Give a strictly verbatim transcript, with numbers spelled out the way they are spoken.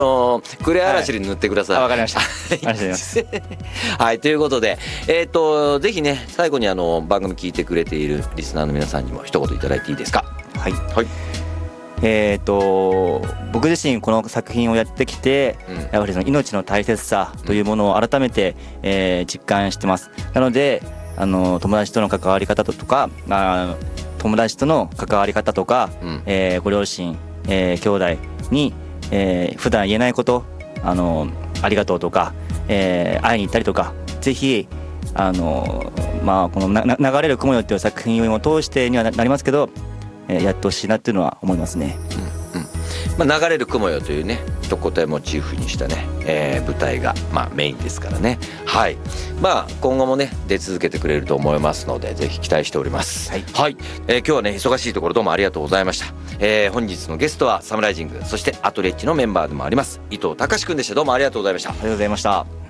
クレアラシルに塗ってください。 わ、はい、かりました。ありがとうございます。 はい、ということで、えっとぜひね最後にあの番組聞いてくれているリスナーの皆さんにも一言いただいていいですか。 はい。 はい。 えーと僕自身この作品をやってきて、うん、やはりその命の大切さというものを改めて、えー、実感してます。なのであの友達との関わり方とかあ友達との関わり方とか、うんえー、ご両親、えー、兄弟に、えー、普段言えないことあのありがとうとか、えー、会いに行ったりとかぜひあの、まあ、このな流れる雲よっていう作品を通してにはなりますけどやってほしいなっていうのは思いますね。 うんうんまあ、流れる雲よというね一言をモチーフにしたね、えー、舞台が、まあ、メインですからね。はいまあ今後もね出続けてくれると思いますのでぜひ期待しております。はい、はいえー、今日はね忙しいところどうもありがとうございました。えー、本日のゲストはサムライジングそしてアトレッジのメンバーでもあります伊藤隆くんでした。どうもありがとうございました。 ありがとうございました。